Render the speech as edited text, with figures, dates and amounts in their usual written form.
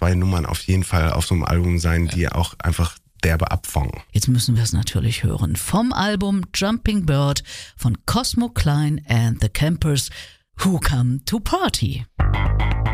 2 Nummern auf jeden Fall auf so einem Album sein, die auch einfach derbe abfangen. Jetzt müssen wir es natürlich hören. Vom Album Jumping Bird von Cosmo Klein and the Campers, Who Come to Party.